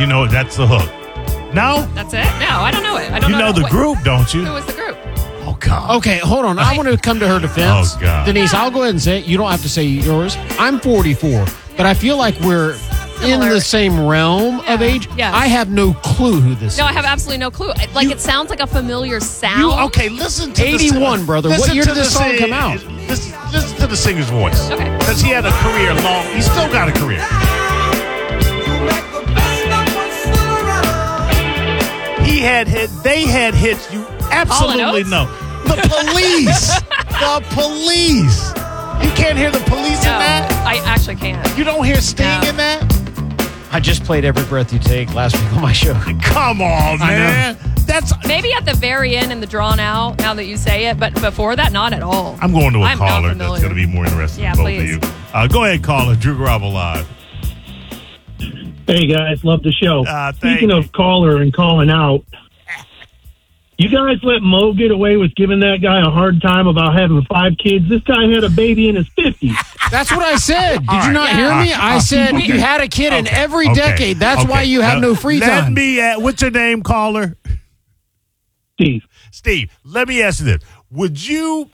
You know, that's the hook. No? That's it? No, I don't know it. I don't You know the group, don't you? Who was the group? Oh, God. Okay, hold on. I want to come to her defense. Oh, God. Denise, I'll go ahead and say it. You don't have to say yours. I'm 44, but I feel like we're in the same realm of age. Yes. I have no clue who this is. No, I have absolutely no clue. Like, it sounds like a familiar sound. Okay, listen to 81, brother. What year did this song come out? Listen to the singer's voice. Okay. Because he had a career long. He's still got a career. They had hits you absolutely know. The Police. The Police. You can't hear the Police in that? I actually can't. You don't hear Sting in that? I just played Every Breath You Take last week on my show. Come on, man. That's maybe at the very end in the drawn out, now that you say it, but before that, not at all. I'm going to a I'm not caller familiar. that's going to be more interested Yeah, in both please. of you. Go ahead, caller. Drew Garabo Live. Hey, guys. Love the show. Speaking you. of caller and calling out, you guys let Mo get away with giving that guy a hard time about having 5 kids. This guy had a baby in his 50s. That's what I said. Did All you not right. hear me? All I right. said Okay. you had a kid in every Okay. decade. That's Okay. why you have no free Let time. me, what's your name, caller? Steve, let me ask you this. Would you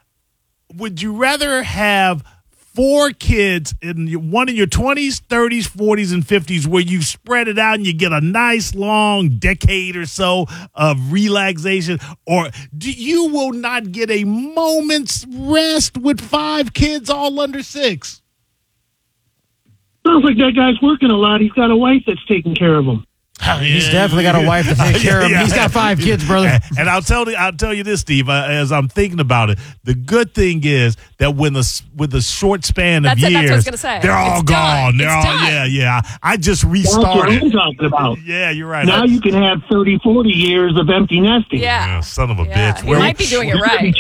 rather have 4 kids one in your 20s, 30s, 40s, and 50s where you spread it out and you get a nice long decade or so of relaxation, or you will not get a moment's rest with 5 kids all under 6? sounds like that guy's working a lot. He's got a wife that's taking care of him. He's definitely got a wife to take care of him. Yeah. He's got 5 kids, brother. And I'll tell you this, Steve. As I'm thinking about it, the good thing is that with a short span of That's years, what I was gonna say. they're all It's gone. done. They're It's all done. yeah. I just That's what restarted. I'm talking about. Yeah, you're right. Now you can have 30, 40 years of empty nesting. Yeah. Son of a Yeah. bitch. You might be doing it right.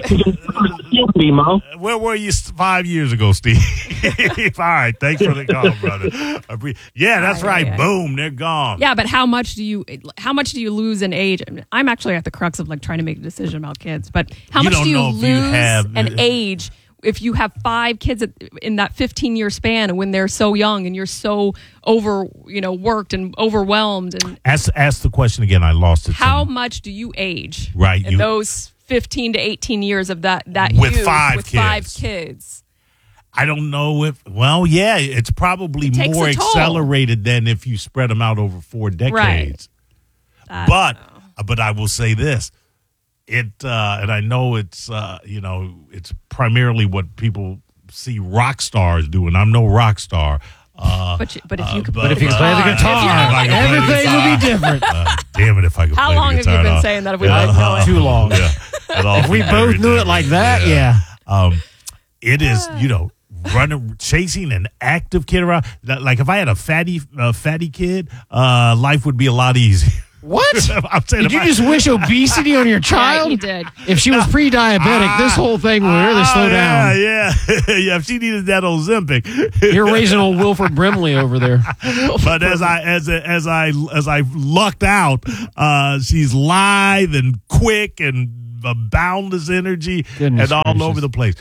Mo. Where were you 5 years ago, Steve? All right, thanks for the call, brother. Yeah, that's right. Yeah. Boom, they're gone. Yeah, but how much do you lose in age? I'm actually at the crux of like trying to make a decision about kids, but how You much don't do you know if you lose have- an age if you have 5 kids in that 15-year span and when they're so young and you're so worked and overwhelmed? And Ask the question again. I lost it. how much do you age? Right, in those 15 to 18 years of that With youth, 5 with kids. 5 kids? I don't know if. Well, yeah, it's probably It takes more a toll. accelerated than if you spread them out over 4 decades. Right. But I will say this: and I know it's it's primarily what people see rock stars doing. I'm no rock star. But if you could But if you could play the guitar, everything would be different. Damn it, if I could How play long the have you guitar. been saying that if we didn't know it? Too long. Yeah. If we both knew it like that, yeah. It is, chasing an active kid around. Like if I had a fatty kid, life would be a lot easier. What? I'm saying Did you just wish obesity on your child? Yeah, he did. If she was pre-diabetic, this whole thing would really slow down. Yeah. If she needed that Ozempic. You're raising old Wilford Brimley over there. But as I lucked out, she's lithe and quick and boundless energy Goodness and all gracious. over the place.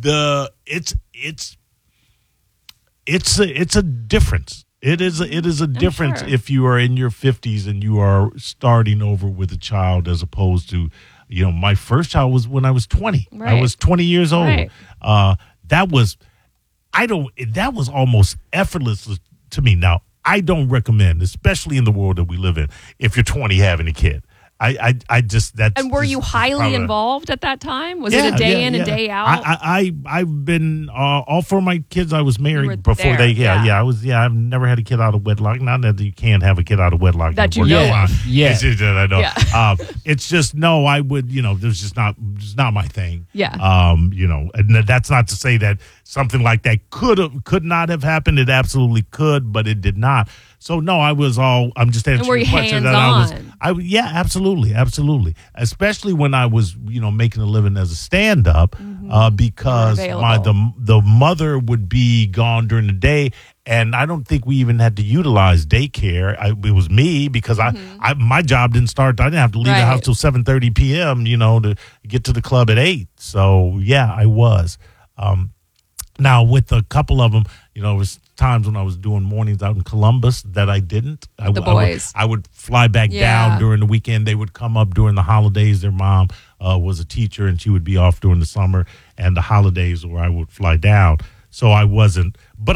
It's a difference. It is a difference sure. if you are in your 50s and you are starting over with a child as opposed to, my first child was when I was 20. Right. I was 20 years old. Right. That was almost effortless to me. Now, I don't recommend, especially in the world that we live in, if you're 20 having a kid. I just that's. And were you highly involved at that time? Was it a day in and day out? I've been all 4 of my kids. I was You were married before there, they. yeah. I was. Yeah, I've never had a kid out of wedlock. Not that you can't have a kid out of wedlock. That you Work know out. of. Yeah. It's just that I know. Yeah. It's just no. I would. There's just not my thing. Yeah. And that's not to say that something like that could not have happened. It absolutely could, but it did not. So no, I'm just answering were you the question hands-on? yeah, absolutely. Especially when I was, making a living as a stand-up, because the mother would be gone during the day, and I don't think we even had to utilize daycare. It was me because my job didn't start. I didn't have to leave the Right. house till 7:30 p.m. To get to the club at 8. So yeah, I was. Now with a couple of them, it was times when I was doing mornings out in Columbus that I didn't. The boys. I would fly back down during the weekend. They would come up during the holidays. Their mom was a teacher, and she would be off during the summer and the holidays where I would fly down. So I wasn't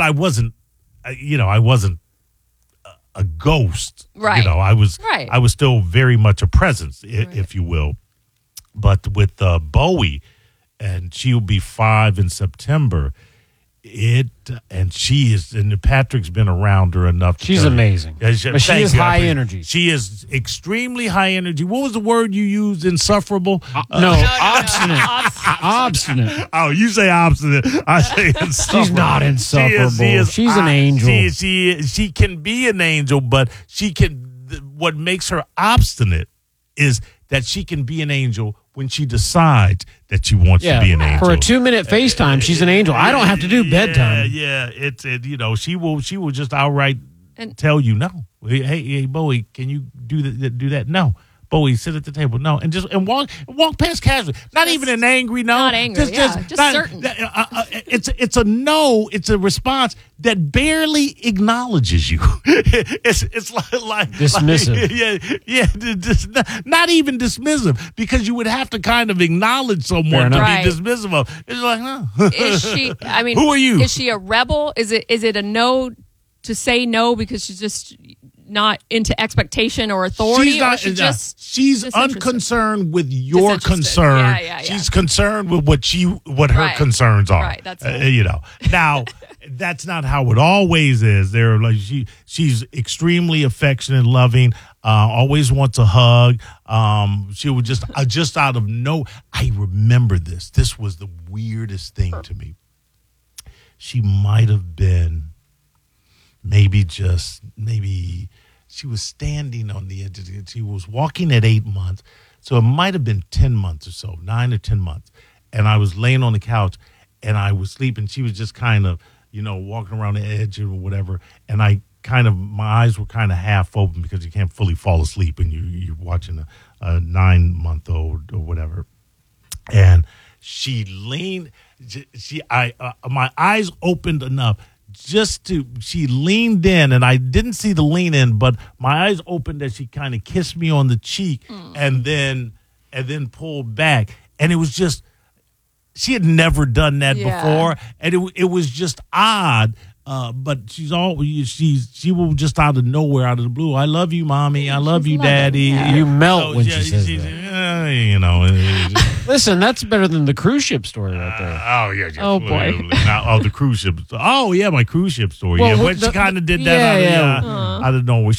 a ghost. Right. I was still very much a presence, if you will. But with Bowie, and she'll be 5 in September. And Patrick's been around her enough. She's amazing. But she is high energy. She is extremely high energy. What was the word you used? Insufferable? Obstinate. Obstinate. Oh, you say obstinate. I say insufferable. She's not insufferable. She's an angel. She can be an angel, but what makes her obstinate is that she can be an angel when she decides that she wants to be an angel. For a 2-minute FaceTime, she's an angel. I don't have to do bedtime. Yeah. She will just outright tell you no. Hey, Bowie, can you do that? No. Bowie, sit at the table. No, and walk past casually. Not even an angry no. Not angry. Just certain. It's a no. It's a response that barely acknowledges you. It's like dismissive. Not even dismissive, because you would have to kind of acknowledge someone to be dismissive of. It's like, no. Is she? I mean, who are you? Is she a rebel? Is it a no to say no because she's just not into expectation or authority? She's unconcerned with your concern. Yeah. She's concerned with what her concerns are. Right, that's it. Now that's not how it always is. She's extremely affectionate, loving, always wants a hug. She would just out of I remember this. This was the weirdest thing to me. She might have been maybe she was standing on the edge. She was walking at 8 months. So it might have been 10 months or so, 9 or 10 months. And I was laying on the couch and I was sleeping. She was just kind of, walking around the edge or whatever. And my eyes were kind of half open because you can't fully fall asleep when you're watching a 9-month-old or whatever. And she leaned, my eyes opened enough. She leaned in, and I didn't see the lean in, but my eyes opened as she kind of kissed me on the cheek and then pulled back. And it was just, she had never done that before. And it was just odd. But she will just out of nowhere, out of the blue. I love you, Mommy. I love you, Daddy. Yeah. You melt when she says that. Listen, that's better than the cruise ship story right there. Oh, boy. The cruise ship. Oh, yeah, my cruise ship story. When she kind of did that out of nowhere.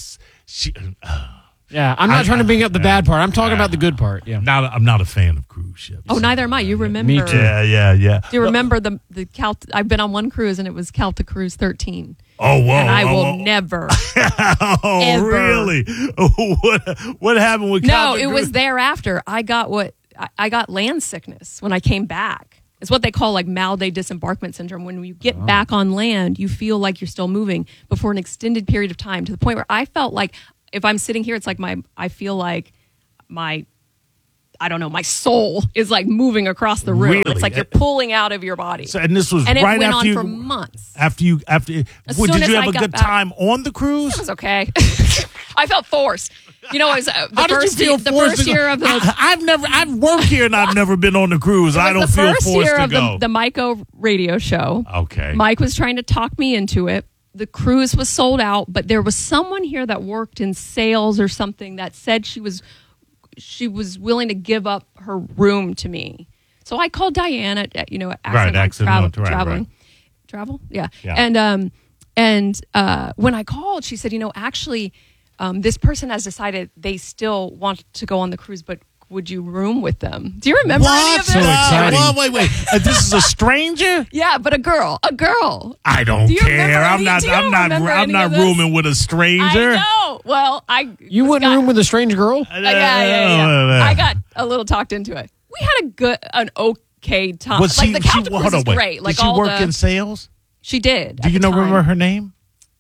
I'm not trying to bring up the bad part. I'm talking about the good part. Yeah. I'm not a fan of cruise ships. Oh, neither am I. You remember? Me too. Yeah. Do you remember the I've been on one cruise, and it was Celtic Cruise 13. Oh, whoa. And I will never. Ever. Really? What happened with Celtic Cruise? No, it was thereafter. I got land sickness when I came back. It's what they call like Malday disembarkment syndrome. When you get back on land, you feel like you're still moving, but for an extended period of time, to the point where I felt like if I'm sitting here, it's like I feel like my soul is like moving across the room. Really? It's like you're pulling out of your body. So, and this was and right it went after on for months. Did you have a good time on the cruise? It was okay. I felt forced. It was How did you feel the forced first year of the. I've worked here and I've never been on the cruise. I don't feel forced to go. The first year of the Myco radio show. Okay. Mike was trying to talk me into it. The cruise was sold out, but there was someone here that worked in sales or something that said she was willing to give up her room to me. So I called Diane at Traveling. Travel? Yeah. And when I called, she said, actually, this person has decided they still want to go on the cruise, but would you room with them? Do you remember any of this? So exciting. Well, wait. This is a stranger? Yeah, but a girl. I don't care. I'm not rooming with a stranger. I know. Well, You wouldn't room with a strange girl? Yeah. I got a little talked into it. We had an okay time. The Celtic Cruise was great. Did she work in sales? She did. Do you remember her name?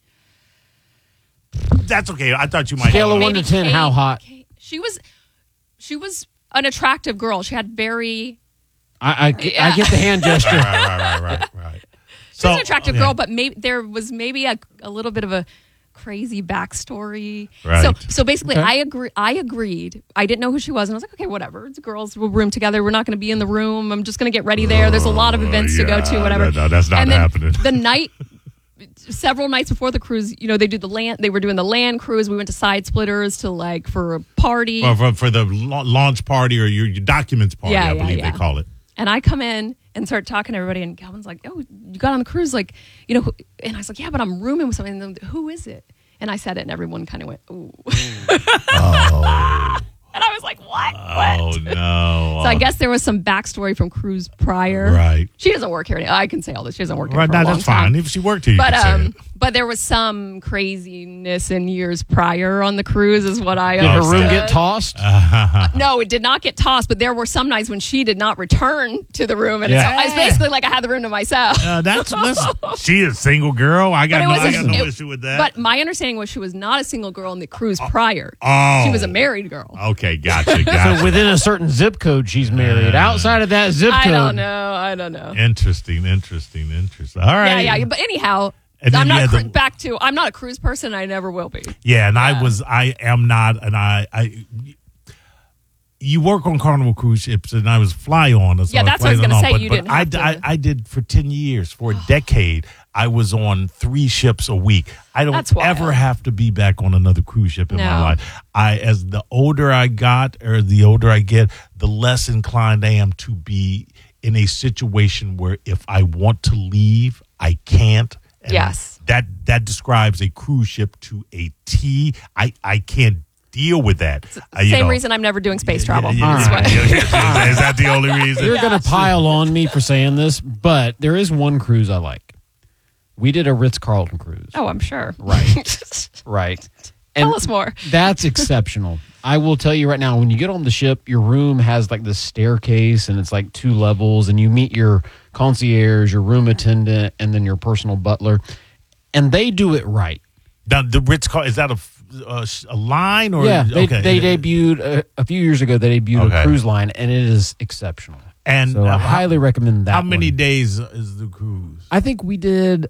That's okay. I thought you might. Scale of 1 to 10, how hot? She was an attractive girl. She had very. I get the hand gesture. Right. She's an attractive girl, but there was maybe a little bit of a crazy backstory. Right. So basically, Okay. I agreed. I didn't know who she was, and I was like, okay, whatever. It's girls. We'll room together. We're not going to be in the room. I'm just going to get ready there. There's a lot of events to go to. Whatever. No, that's not and then happening. The night. Several nights before the cruise, they do the land. They were doing the land cruise. We went to Side Splitters for a party. Well, for the launch party or your documents party, I believe they call it. And I come in and start talking to everybody, and Calvin's like, "Oh, you got on the cruise, and I was like, "Yeah, but I'm rooming with somebody." And who is it? And I said it, and everyone kind of went, "Ooh." Oh. And I was like, what? Oh, What? no. So I guess there was some backstory from Cruise prior. Right. She doesn't work here. I can say all this. She doesn't work here Right, for a no, long that's time. fine. If she worked here, you But could say it. but there was some craziness in years prior on the cruise, is what I Did her understood. room get tossed? No, it did not get tossed. But there were some nights when she did not return to the room, and Yeah. I was basically like I had the room to myself. Listen, she is a single girl. I got no it- issue with that. But my understanding was she was not a single girl on the cruise prior. Oh. She was a married girl. Okay, gotcha. So within a certain zip code, she's married. Outside of that zip code, I don't know. Interesting. All right. Yeah. But anyhow, And then I'm you not had I'm not a cruise person. I never will be. Yeah, and I am not, and I you work on Carnival cruise ships, and I was fly on. So Yeah, that's what I was going gonna to say. You didn't have to- I did for 10 years, for a decade. I was on 3 ships a week. I don't That's wild. ever have to be back on another cruise ship in my No. life. As the older I got, or the older I get, the less inclined I am to be in a situation where if I want to leave, I can't. And Yes. that describes a cruise ship to a T. I can't deal with that. Same reason I'm never doing space travel. Yeah, This way. Is that the only reason? you're going to pile on me for saying this, but there is one cruise I like. We did a Ritz-Carlton cruise. Oh, I'm sure. Right. Right. And Tell us more. that's exceptional. I will tell you right now, when you get on the ship, your room has like this staircase and it's like 2 levels, and you meet your concierge, your room attendant, and then your personal butler. And they do it right. Now, the Ritz-Carlton, is that a line? Or Yeah, they okay. debuted a few years ago. They debuted Okay. a cruise line, and it is exceptional. And So I highly recommend that. How many one. days is the cruise? I think we did.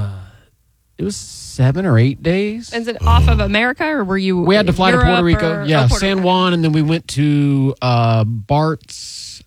It was 7 or 8 days. Is it off of America, or were you? We had to fly to Europe Puerto Rico. or- Yeah, Puerto San Rico. Juan, and then we went to Bart's,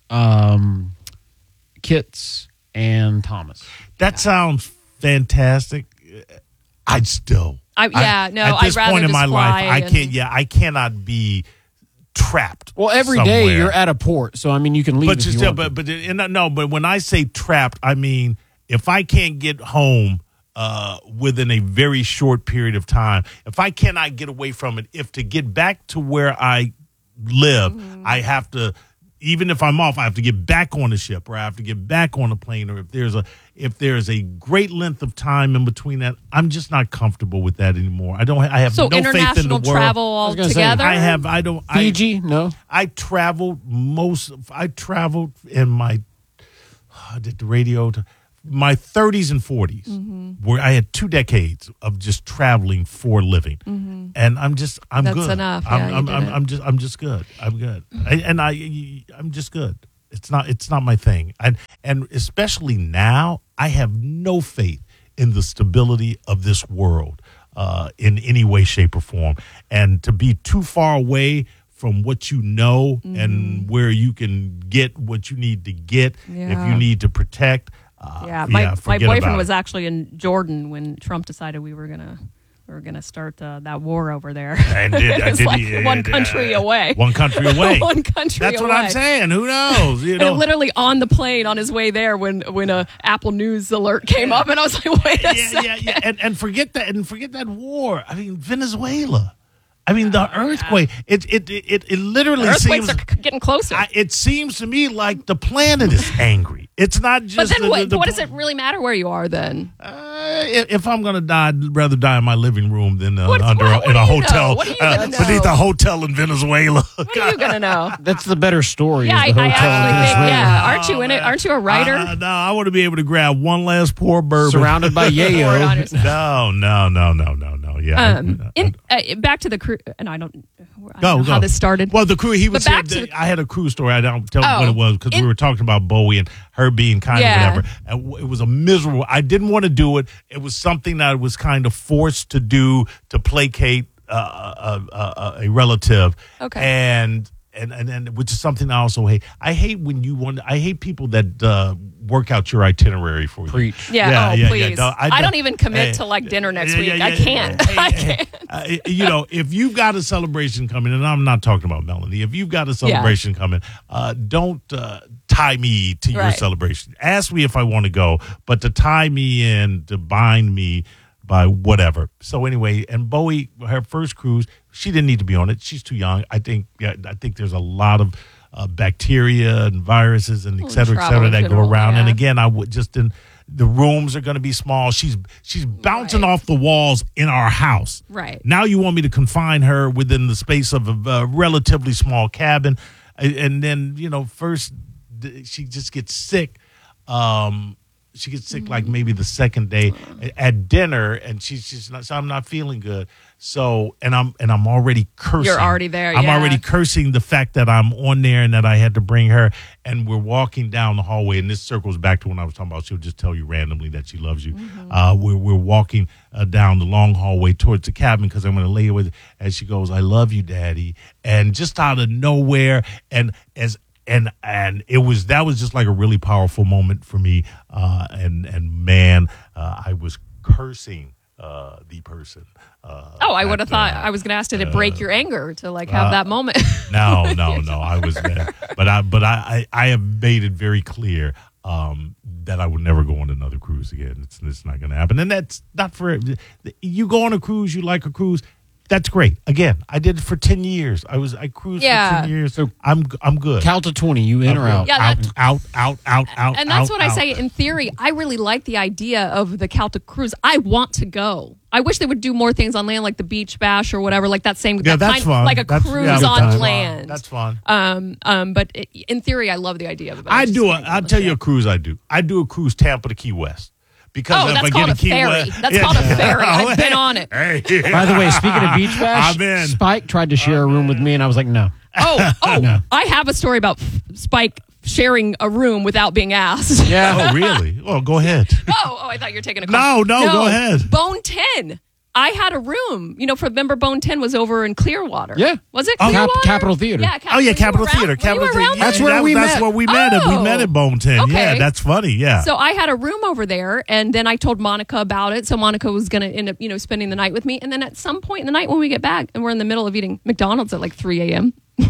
Kitts, and Thomas. That sounds fantastic. I'd still. At this I'd rather point in just my life, fly I and- can't. Yeah, I cannot be trapped. Well, every day somewhere. you're at a port, so I mean you can leave. But if you you still, want to. but when I say trapped, I mean if I can't get home within a very short period of time, if I cannot get away from it, if to get back to where I live, I have to. Even if I'm off, I have to get back on the ship, or I have to get back on a plane, or if there's a great length of time in between that, I'm just not comfortable with that anymore. I have So no faith in the international world. travel was gonna say, altogether. Fiji, no. I traveled in my I did the radio to my 30s and 40s, where I had 2 decades of just traveling for a living, and I'm That's good. enough. Yeah, you did it. I'm just good. I'm good, I'm just good. It's not my thing, and especially now, I have no faith in the stability of this world in any way, shape, or form, and to be too far away from what you know and where you can get what you need to get if Yeah. you need to protect. My forget boyfriend about was it. actually in Jordan when Trump decided we were gonna start that war over there. And It was like one country away. One country away. One country That's away. what I'm saying. Who knows? You And know. literally on the plane on his way there when a Apple News alert came up, and I was like, wait a second. Yeah. And forget that war. I mean, Venezuela. I mean, the earthquake. It literally Earthquakes seems. are getting closer. It seems to me like the planet is angry. It's not just. but then the what does it really matter where you are then? If I'm gonna die, I'd rather die in my living room than What in do a you know? hotel What are you gonna know? beneath a hotel in Venezuela. What are you gonna know? That's the better story. Yeah, is the I hotel in actually think, Venezuela. yeah. Aren't you in it? Aren't you a writer? No, I want to be able to grab one last pour bourbon. Surrounded by Pour it on yayo. yourself. No. Yeah. Back to the cruise, and I don't. I don't know how this started. Well, the cruise, he was But back saying to I had a cruise story. I don't tell Oh, what it was because we were talking about Bowie and her being kind Yeah. of whatever. And it was a miserable. I didn't want to do it. It was something that I was kind of forced to do to placate a relative. Okay. And which is something I also hate. I hate when you want. I hate people that work out your itinerary for you. Preach. Yeah, please. No, I don't even commit to like dinner next week. I can't. I can't. You know, if you've got a celebration coming, and I'm not talking about Melanie, if you've got a celebration coming, don't tie me to your Right. celebration. Ask me if I want to go, but to tie me in, to bind me by whatever. So anyway, and Bowie, her first cruise, she didn't need to be on it. She's too young. I think there's a lot of bacteria and viruses and et cetera, travel in that go general, around. And yeah. again, I would just in the rooms are going to be small. She's bouncing Right. off the walls in our house. Right. Now you want me to confine her within the space of a relatively small cabin, and then first she just gets sick. She gets sick like maybe the second day at dinner, and she's not. So I'm not feeling good. So and I'm already cursing. You're already there, I'm yeah. already cursing the fact that I'm on there and that I had to bring her. And we're walking down the hallway, and this circles back to when I was talking about she'll just tell you randomly that she loves you. We're walking down the long hallway towards the cabin because I'm going to lay her with. And she goes, "I love you, Daddy," and just out of nowhere, and it was just like a really powerful moment for me. And man, I was cursing the person. I would have thought I was going to ask, did it break your anger to like have that moment? No. I was there, but I have made it very clear that I would never go on another cruise again. It's not going to happen, and that's not for you. Go on a cruise, you like a cruise. That's great. Again, I did it for 10 years. I cruised for 10 years. So I'm good. Count to 20. You in or out? Yeah, out. And that's what I say. In theory, I really like the idea of the Celtic cruise. I want to go. I wish they would do more things on land, like the beach bash or whatever, like that same. Yeah, that's fun. Like a That's- cruise yeah, on that's land. fun. That's fun. But in theory, I love the idea of it. I'll tell you a cruise I do. I do a cruise Tampa to Key West. Because Oh, if that's I called get a Key ferry. West, That's called a ferry. I've been on it. Hey. By the way, speaking of beach bash, I'm in. Spike tried to share a room with me, and I was like, no. No. I have a story about Spike sharing a room without being asked. Yeah. Oh, really? Well, go ahead. I thought you were taking a call. No, go ahead. Bone 10. I had a room. Remember Bone 10 was over in Clearwater. Yeah. Was it Oh, Clearwater? Capitol Theater. Yeah, Oh yeah, Capitol Were you Theater. around- Capitol were you Theater. around That's then? where we That's met. where we met. We met at Bone 10. Okay. Yeah, that's funny. Yeah. So I had a room over there, and then I told Monica about it. So Monica was going to end up, spending the night with me. And then at some point in the night when we get back, and we're in the middle of eating McDonald's at like 3 a.m.,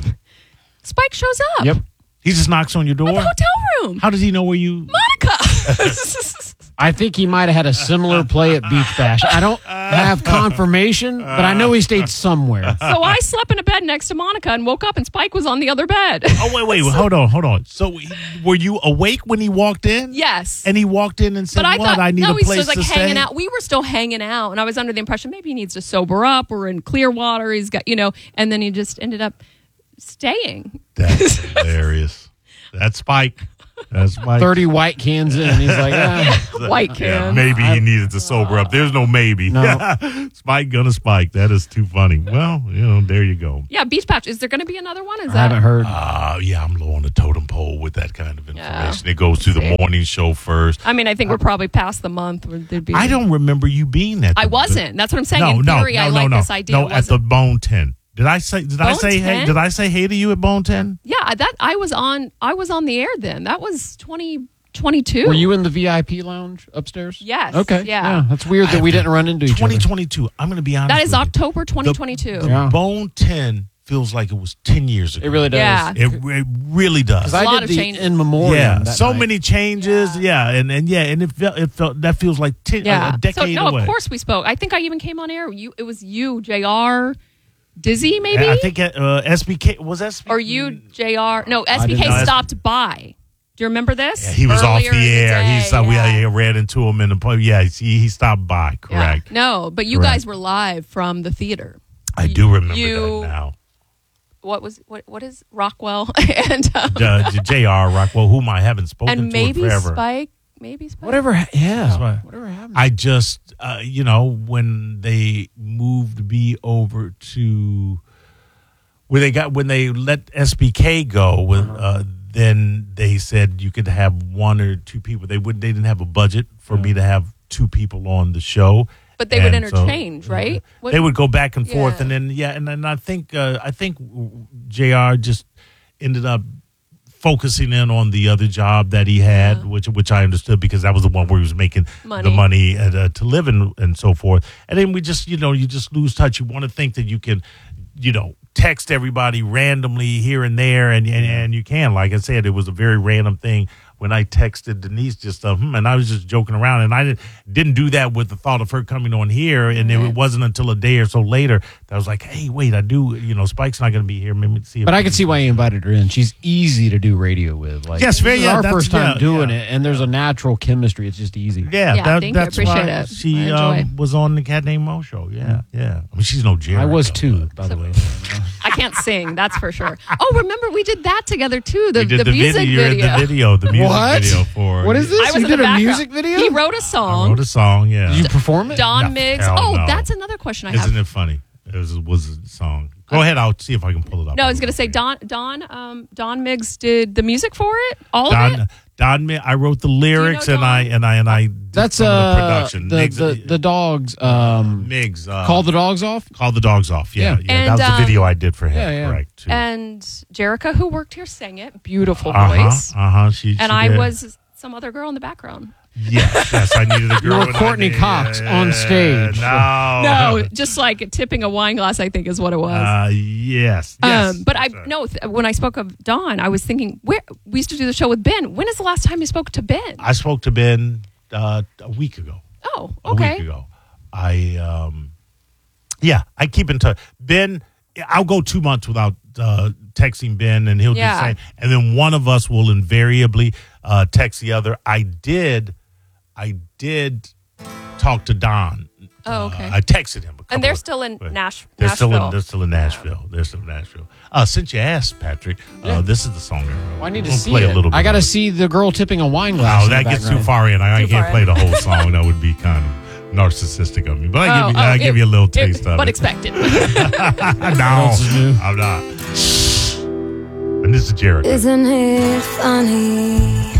Spike shows up. Yep. He just knocks on your door. At the hotel room. How does he know where you? Monica. I think he might have had a similar play at Beach Bash. I don't have confirmation, but I know he stayed somewhere. So I slept in a bed next to Monica and woke up, and Spike was on the other bed. Oh wait, hold on. So were you awake when he walked in? Yes. And he walked in and said, But I "What? thought I need no, a he's place just like to hanging stay." out. We were still hanging out, and I was under the impression maybe he needs to sober up. We're in Clearwater. He's got, and then he just ended up staying. That's hilarious. That's Spike. That's Spike. 30 white cans in. He's like, White Yeah, can. maybe he needed to sober up. There's no maybe. No. Spike gonna spike. That is too funny. Well, there you go. Yeah, Beach Patch. Is there going to be another one? Is I that haven't heard. Yeah, I'm low on the totem pole with that kind of information. Yeah. It goes to the See. morning show first. I mean, I think we're probably past the month where there'd be. I don't remember you being at. I wasn't. That's what I'm saying. No, In theory, no, I no, like no. this idea. No, at the Bone 10. Did I say Bone hey? 10? Did I say hey to you at Bone 10? Yeah, I was on the air then. That was 2022. Were you in the VIP lounge upstairs? Yes, Okay. yeah. That's weird that we didn't run into each other. 2022. I'm going to be honest. That is with you. October 2022. The Yeah. Bone 10 feels like it was 10 years ago. It really does. Yeah. It really does. Because A I lot did of the changes. in memoriam. Yeah, that so night. many changes. Yeah, and it felt that feels like a decade So no, away. of course we spoke. I think I even came on air. It was you, JR, Dizzy, maybe, I think SBK was SBK or you, JR. No, didn't SBK know. stopped by. Do you remember this? Yeah, he was off Earlier the in air. day, We ran into him in the play. Yeah, he stopped by. Yeah. Correct. No, but you Correct. guys were live from the theater. I do remember You- that now. What is Rockwell and J.R. Rockwell, whom I haven't spoken and to in maybe forever. Spike, maybe Spike. Whatever. That's Yeah. right. Whatever happened. I just, when they moved me over to when they let SBK go, then they said you could have one or two people. They didn't have a budget for me to have two people on the show. But they would And so, interchange, right? They would go back and forth, Yeah. and then I think JR just ended up focusing in on the other job that he had, which I understood because that was the one where he was making the money to live and so forth. And then we just you just lose touch. You want to think that you can text everybody randomly here and there, and you can. Like I said, it was a very random thing when I texted Denise just and I was just joking around, and I didn't do that with the thought of her coming on here, and it wasn't until a day or so later that I was like, hey, wait, I do, Spike's not going to be here. Maybe see. But I can see why you invited her in. She's easy to do radio with. Like, yes, very. this is our first time doing it, and there's a natural chemistry. It's just easy. Yeah, thank you. That's Appreciate why it. she I enjoy. was on the Cat Named Mo show. Yeah. I mean, she's no Jerry. I was though, too, but- by the way. I can't sing, that's for sure. Oh, remember we did that together too. The We did music you're in video. the music What? video for. What is this? I was You in the did a background. music video? He wrote a I song. wrote a song. Yeah. Did you perform it? Don No, Miggs. hell Oh, no. that's another question I have. Isn't it funny? It was a song. Go ahead. I'll see if I can pull it up. No, I was going to say Don Miggs did the music for it. All of it. I wrote the lyrics Don? and I did That's some of the production. the dogs. Miggs Call the dogs off. Call the dogs off. Yeah. Yeah. And, that was the video I did for him. yeah. Correct. Too. And Jerica, who worked here, sang it. Beautiful voice. She And I did. was some other girl in the background. Yes, I needed a girl. You were Courtney Cox on stage. No, just like tipping a wine glass, I think is what it was. Yes. But I That's right. no. When I spoke of Dawn, I was thinking, where we used to do the show with Ben. When is the last time you spoke to Ben? I spoke to Ben a week ago. Oh, A week okay. ago. I keep in touch. Ben, I'll go 2 months without texting Ben, and he'll do the Yeah. same. And then one of us will invariably text the other. I did talk to Don. Oh, okay. I texted him. And they're still in They're Nashville. still in Nashville. They're still in Nashville. Since you asked, Patrick, this is the song. I need to We'll see play it. a little bit I got to of it. see the girl tipping a wine glass. Oh, in the that gets too background. far in. I Too can't far play in. the whole song. That would be kind of narcissistic of me. But I give you a little taste of but it. expected. No, else is new? I'm not. And this is Jericho. Isn't it funny